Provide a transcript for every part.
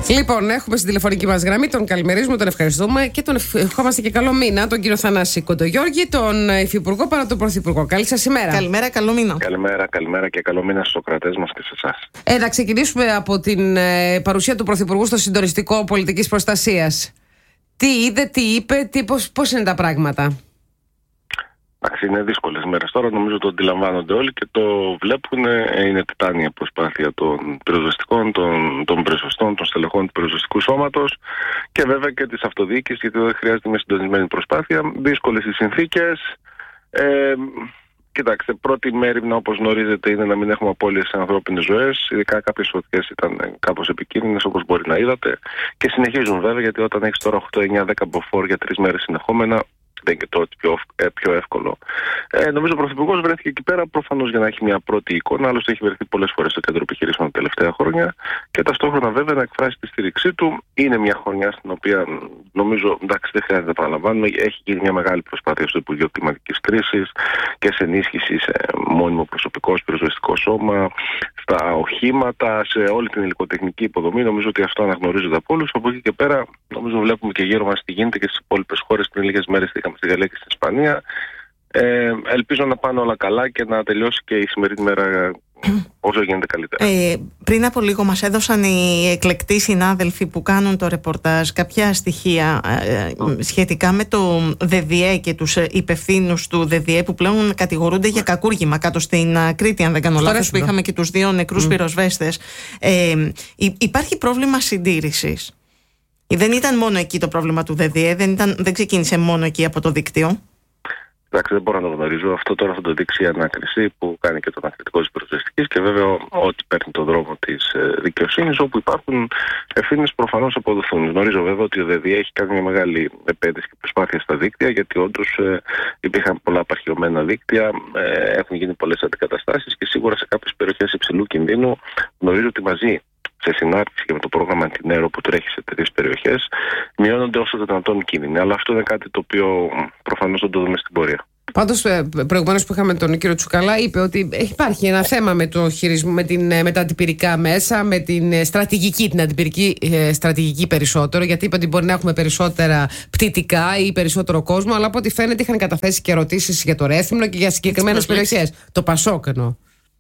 Λοιπόν, έχουμε στην τηλεφωνική μας γραμμή τον καλημερίζουμε, τον ευχαριστούμε και τον ευχόμαστε και καλό μήνα, τον κύριο Θανάση Κοντογιώργη, τον Υφυπουργό παρά τον Πρωθυπουργό. Καλή σας ημέρα. Καλημέρα, καλό μήνα. Καλημέρα και καλό μήνα στους Σοκρατές μας και σε εσάς. Να ξεκινήσουμε από την παρουσία του Πρωθυπουργού στο Συντονιστικό Πολιτικής Προστασίας. Τι είδε, τι είπε, πώς είναι τα πράγματα? Είναι δύσκολες μέρες τώρα, νομίζω το αντιλαμβάνονται όλοι και το βλέπουν. Είναι τιτάνια προσπάθεια των πυροσβεστικών, των πυροσβεστών, των στελεχών του πυροσβεστικού σώματος και βέβαια και της αυτοδιοίκησης, γιατί δεν χρειάζεται μια συντονισμένη προσπάθεια. Δύσκολες οι συνθήκες. Κοιτάξτε, πρώτη μέρημνα, όπως γνωρίζετε, είναι να μην έχουμε απώλειες σε ανθρώπινες ζωές. Ειδικά κάποιες φωτιές ήταν κάπως επικίνδυνες, όπως μπορεί να είδατε. Και συνεχίζουν βέβαια, γιατί όταν έχεις τώρα 8, 9, 10 μποφόρ για 3 μέρες συνεχόμενα, δεν είναι και το πιο εύκολο. Νομίζω ο Πρωθυπουργός βρέθηκε εκεί πέρα προφανώς για να έχει μια πρώτη εικόνα. Άλλωστε έχει βρεθεί πολλές φορές στο κέντρο επιχειρήσεων τα τελευταία χρόνια. Και ταυτόχρονα βέβαια να εκφράσει τη στήριξή του. Είναι μια χρονιά στην οποία νομίζω, εντάξει, δεν χρειάζεται να επαναλαμβάνουμε, έχει γίνει μια μεγάλη προσπάθεια στο Υπουργείο Κλιματικής Κρίσης και σε ενίσχυση σε μόνιμο προσωπικό, πυροσβεστικό σώμα, στα οχήματα, σε όλη την υλικοτεχνική υποδομή. Νομίζω ότι αυτό αναγνωρίζονται από όλους. Από εκεί και πέρα, νομίζω βλέπουμε και γύρω μας τι γίνεται και στις υπόλοιπες χώρες. Πριν λίγες μέρες στη Γαλλία και στην Ισπανία. Ελπίζω να πάνε όλα καλά και να τελειώσει και η σημερινή μέρα όσο γίνεται καλύτερα. Πριν από λίγο μας έδωσαν οι εκλεκτοί συνάδελφοι που κάνουν το ρεπορτάζ κάποια στοιχεία σχετικά με το ΔΔΕ και τους υπευθύνους του ΔΔΕ που πλέον κατηγορούνται για κακούργημα κάτω στην Κρήτη, αν δεν κάνω λάθος, που είχαμε και τους 2 νεκρούς πυροσβέστες. Υπάρχει πρόβλημα συντήρησης. Δεν ήταν μόνο εκεί το πρόβλημα του ΔΔΕ, δεν ξεκίνησε μόνο εκεί από το δίκτυο. Εντάξει, δεν μπορώ να το γνωρίζω. Αυτό τώρα θα το δείξει η ανάκριση που κάνει και το ανακριτικό της πυροσβεστικής και βέβαια ό,τι παίρνει τον δρόμο της δικαιοσύνης, όπου υπάρχουν ευθύνες προφανώς αποδοθούν. Γνωρίζω βέβαια ότι ο ΔΔΕ έχει κάνει μια μεγάλη επένδυση και προσπάθεια στα δίκτυα, γιατί όντως υπήρχαν πολλά απαρχαιωμένα δίκτυα, έχουν γίνει πολλές αντικαταστάσεις και σίγουρα σε κάποιες περιοχές υψηλού κινδύνου. Γνωρίζω ότι μαζί, σε συνάρτηση και με το πρόγραμμα Αντινέρο που τρέχει σε τέτοιες περιοχές, μειώνονται όσο το δυνατόν κίνδυνοι. Αλλά αυτό είναι κάτι το οποίο προφανώς δεν το δούμε στην πορεία. Πάντως, προηγουμένως που είχαμε τον κύριο Τσουκαλά, είπε ότι υπάρχει ένα θέμα με το χειρισμό, με τα αντιπυρικά μέσα, με την στρατηγική, την αντιπυρική στρατηγική περισσότερο, γιατί είπε ότι μπορεί να έχουμε περισσότερα πτυτικά ή περισσότερο κόσμο, αλλά από ό,τι φαίνεται είχαν καταθέσει και ερωτήσεις για το Ρέθυμνο και για συγκεκριμένες περιοχές. Το Πασόκ εννοώ.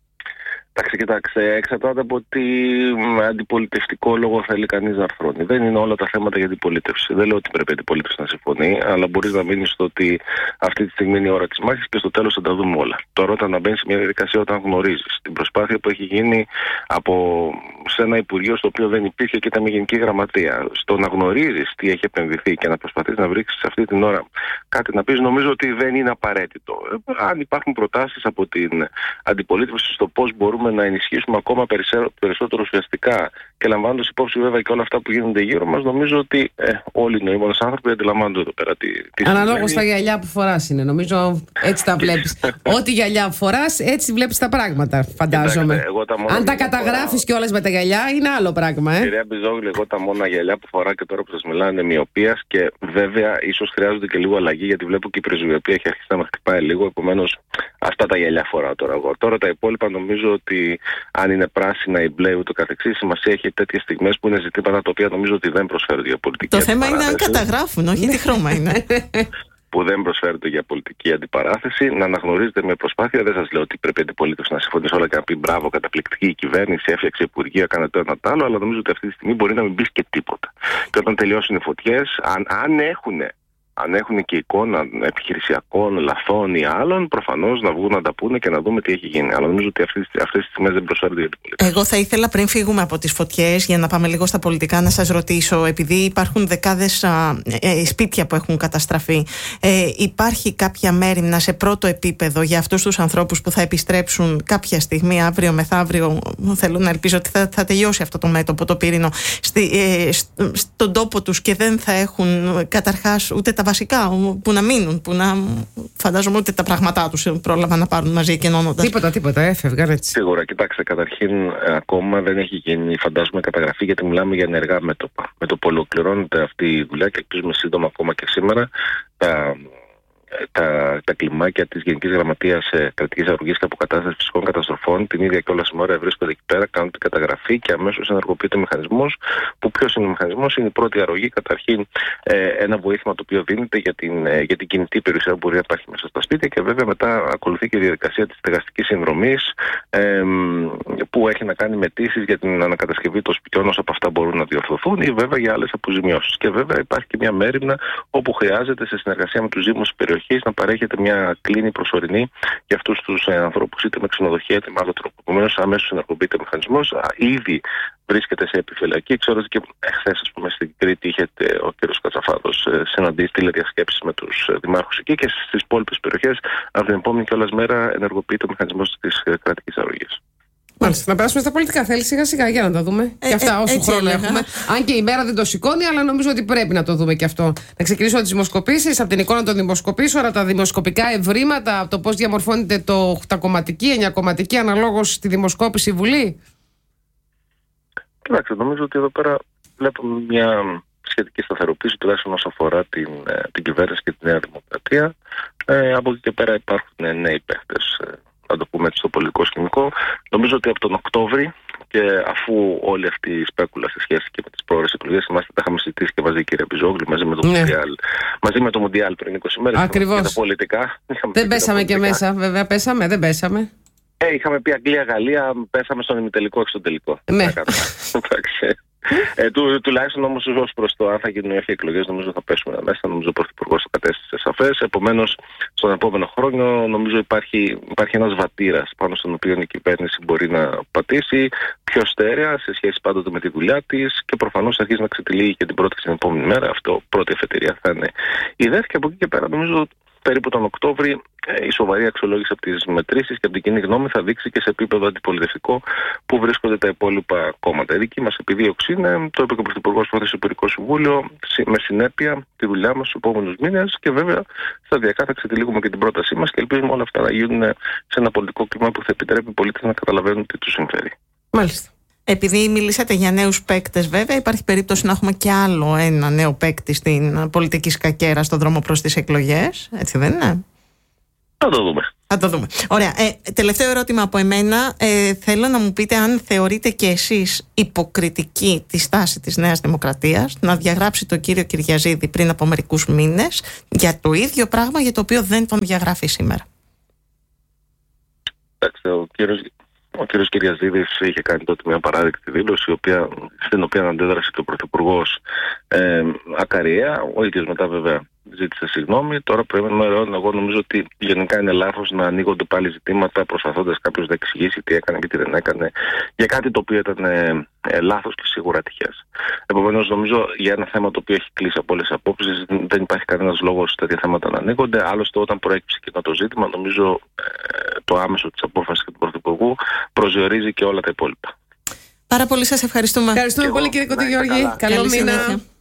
Κοιτάξτε, εξαρτάται από τι αντιπολιτευτικό λόγο θέλει κανείς να αρθρώνει. Δεν είναι όλα τα θέματα για αντιπολίτευση. Δεν λέω ότι πρέπει η αντιπολίτευση να συμφωνεί, αλλά μπορείς να μείνεις στο ότι αυτή τη στιγμή είναι η ώρα της μάχης και στο τέλος θα τα δούμε όλα. Τώρα, όταν να μπαίνεις σε μια διαδικασία, όταν γνωρίζεις την προσπάθεια που έχει γίνει σε ένα Υπουργείο στο οποίο δεν υπήρχε και ήταν μια Γενική Γραμματεία, στο να γνωρίζεις τι έχει επενδυθεί και να προσπαθείς να βρεις σε αυτή την ώρα κάτι να πεις, νομίζω ότι δεν είναι απαραίτητο. Αν υπάρχουν προτάσεις από την αντιπολίτευση στο πώς μπορούμε να ενισχύσουμε ακόμα περισσότερο ουσιαστικά και λαμβάνοντας υπόψη βέβαια και όλα αυτά που γίνονται γύρω μας, νομίζω ότι όλοι οι νοήμονες άνθρωποι αντιλαμβάνονται εδώ πέρα τι αναλόγως τα γυαλιά που φοράς είναι. Νομίζω έτσι τα βλέπεις. Ό,τι γυαλιά φοράς, έτσι βλέπεις τα πράγματα, φαντάζομαι. Αν τα καταγράφεις κιόλας με τα γυαλιά, είναι άλλο πράγμα. Κυρία Μπιζόγλου, εγώ τα μόνα γυαλιά που φοράω και τώρα που σας μιλάω είναι μοιοπίας και βέβαια ίσως χρειάζονται και λίγο αλλαγή, γιατί βλέπω και η πρεσβειοποίηση έχει αρχίσει να με χτυπάει λίγο. Επομένως, αυτά τα γυαλιά φοράω τώρα εγώ. Τώρα τα υπόλοιπα νομίζω ότι αν είναι πράσινα ή μπλε ούτω καθεξής, σημασία έχει τέτοιες στιγμές που είναι ζητήματα τα οποία νομίζω ότι δεν προσφέρονται για πολιτική αντιπαράθεση. Το θέμα είναι αν καταγράφουν, όχι τι χρώμα είναι. Που δεν προσφέρονται για πολιτική αντιπαράθεση, να αναγνωρίζετε με προσπάθεια. Δεν σας λέω ότι πρέπει η αντιπολίτευση να συμφωνήσει όλα και να πει μπράβο, καταπληκτική η κυβέρνηση, έφτιαξε υπουργεία, έκανε το ένα το άλλο, αλλά νομίζω ότι αυτή τη στιγμή μπορεί να μην πει και τίποτα. Και όταν τελειώσουν οι φωτιές, αν έχουν και εικόνα επιχειρησιακών λαθών ή άλλων, προφανώς να βγουν να τα πούνε και να δούμε τι έχει γίνει. Αλλά νομίζω ότι αυτές τις στιγμές δεν προσφέρονται για την πολιτική. Εγώ θα ήθελα πριν φύγουμε από τις φωτιές, για να πάμε λίγο στα πολιτικά, να σας ρωτήσω, επειδή υπάρχουν δεκάδες σπίτια που έχουν καταστραφεί, υπάρχει κάποια μέριμνα σε πρώτο επίπεδο για αυτούς τους ανθρώπους που θα επιστρέψουν κάποια στιγμή, αύριο μεθαύριο? Θέλω να ελπίζω ότι θα τελειώσει αυτό το μέτωπο, το πύρινο, στον τόπο τους και δεν θα έχουν καταρχάς ούτε τα βασικά που να μείνουν, που να φαντάζομαι ούτε τα πράγματά τους πρόλαβαν να πάρουν μαζί εκενώνοντας. Τίποτα, έφευγαν έτσι. Σίγουρα, κοιτάξτε, καταρχήν ακόμα δεν έχει γίνει, φαντάζομαι, καταγραφή, γιατί μιλάμε για ενεργά μέτωπα. Με το που ολοκληρώνεται αυτή η δουλειά και ελπίζουμε σύντομα ακόμα και σήμερα τα κλιμάκια της Γενικής Γραμματείας Κρατικής Αρρωγής και Αποκατάστασης Φυσικών Καταστροφών, την ίδια κιόλας ημέρα βρίσκονται εκεί πέρα, κάνουν την καταγραφή και αμέσως ενεργοποιείται ο μηχανισμός. Που ποιος είναι ο μηχανισμός? Είναι η πρώτη αρρωγή. Καταρχήν, ένα βοήθημα το οποίο δίνεται για την κινητή περιουσία που μπορεί να υπάρχει μέσα στα σπίτια, και βέβαια μετά ακολουθεί και η διαδικασία της στεγαστικής συνδρομής, που έχει να κάνει με αιτήσεις για την ανακατασκευή των σπιτιών όσο από αυτά μπορούν να διορθωθούν, ή βέβαια για άλλες αποζημιώσεις. Και βέβαια υπάρχει και μια μέριμνα όπου χρειάζεται σε συνεργασία με τους Δήμους της περιοχής να παρέχεται μια κλίνη προσωρινή για αυτούς τους ανθρώπους, είτε με ξενοδοχεία είτε με άλλο τρόπο. Επομένως, αμέσως ενεργοποιείται ο μηχανισμός. Ήδη βρίσκεται σε επιφυλακή. Ξέρω ότι και χθες, στην Κρήτη, είχε ο κ. Κατσαφάδος συναντήσει τηλεδιασκέψεις με τους δημάρχους εκεί, και στις υπόλοιπες περιοχές από την επόμενη κιόλας μέρα ενεργοποιείται ο μηχανισμός της κρατικής αρρωγής. Μάλιστα. Να περάσουμε στα πολιτικά. Θέλει σιγά-σιγά για να τα δούμε. Και αυτά, όσο χρόνο έχουμε. Αν και η μέρα δεν το σηκώνει, αλλά νομίζω ότι πρέπει να το δούμε και αυτό. Να ξεκινήσω από τις δημοσκοπήσεις, από την εικόνα των δημοσκοπήσεων, από τα δημοσκοπικά ευρήματα, από το πώς διαμορφώνεται το 8κομματική, 9κομματική, αναλόγως στη δημοσκόπηση Βουλή. Κοιτάξτε, νομίζω ότι εδώ πέρα βλέπουμε μια σχετική σταθεροποίηση, τουλάχιστον όσο αφορά την κυβέρνηση και τη Νέα Δημοκρατία. Από εκεί και πέρα υπάρχουν νέοι παίχτες, να το πούμε έτσι, στο πολιτικό σκηνικό. Νομίζω ότι από τον Οκτώβρη, και αφού όλη αυτή η σπέκουλα σε σχέση και με τις πρόορες εκλογές, τα είχαμε συζητήσει και μαζί, κύριε Μπιζόγλου, μαζί με το Μουντιάλ πριν 20 μέρες. Ακριβώς. Τα πολιτικά. Δεν πέσαμε και μέσα, βέβαια. Δεν πέσαμε. Είχαμε πει Αγγλία-Γαλλία, πέσαμε στον ημιτελικό και στον τελικό. Ναι. Τουλάχιστον όμως ως προς το αν θα γίνουν οι εκλογές, νομίζω θα πέσουμε μέσα. Νομίζω ο Πρωθυπουργός το κατέστησε σαφές. Επομένως, στον επόμενο χρόνο νομίζω υπάρχει ένας βατήρας πάνω στον οποίο η κυβέρνηση μπορεί να πατήσει πιο στέρεα σε σχέση πάντοτε με τη δουλειά της, και προφανώς θα αρχίσει να ξετυλίγει και την πρόταση την επόμενη μέρα. Αυτό, πρώτη εφετηρία θα είναι η ΔΕΘ, και από εκεί και πέρα νομίζω περίπου τον Οκτώβρη η σοβαρή αξιολόγηση από τις μετρήσεις και από την κοινή γνώμη θα δείξει και σε επίπεδο αντιπολιτευτικό που βρίσκονται τα υπόλοιπα κόμματα. Η δική μας επιδίωξη είναι, το είπε και ο Πρωθυπουργός στο Υπουργικό Συμβούλιο, με συνέπεια τη δουλειά μας στους επόμενους μήνες, και βέβαια σταδιακά θα ξετυλίγουμε και την πρότασή μας, και ελπίζουμε όλα αυτά να γίνουν σε ένα πολιτικό κλίμα που θα επιτρέπει οι πολίτες να καταλαβαίνουν τι τους συμφέρει. Μάλιστα. Επειδή μιλήσατε για νέους παίκτες, βέβαια, υπάρχει περίπτωση να έχουμε και άλλο ένα νέο παίκτη στην πολιτική σκακέρα στον δρόμο προς τις εκλογές. Έτσι δεν είναι? Θα το δούμε. Ωραία. Τελευταίο ερώτημα από εμένα. Θέλω να μου πείτε αν θεωρείτε και εσείς υποκριτική τη στάση της Νέας Δημοκρατίας να διαγράψει τον κύριο Κυριαζίδη πριν από μερικούς μήνες για το ίδιο πράγμα για το οποίο δεν τον διαγράφει σήμερα. Εντάξει, ο κύριος Κυριαζίδης είχε κάνει τότε μια παράδεκτη δήλωση, στην οποία αντέδρασε και ο Πρωθυπουργός ακαριέα. Ο ίδιος μετά βέβαια ζήτησε συγγνώμη. Τώρα πρέπει να εγώ νομίζω ότι γενικά είναι λάθος να ανοίγονται πάλι ζητήματα προσπαθώντας κάποιος να εξηγήσει τι έκανε και τι δεν έκανε για κάτι το οποίο ήταν λάθος και σίγουρα ατυχές. Επομένως, νομίζω για ένα θέμα το οποίο έχει κλείσει από όλες τις απόψεις δεν υπάρχει κανένας λόγος τέτοια θέματα να ανοίγονται. Άλλωστε, όταν προέκυψε και το ζήτημα, νομίζω το άμεσο της απόφασης του Πρωθυπουργού προσδιορίζει και όλα τα υπόλοιπα. Πάρα πολύ σας ευχαριστούμε. Ευχαριστούμε πολύ, κύριε Κωτογιώργη. Καλό μήνα.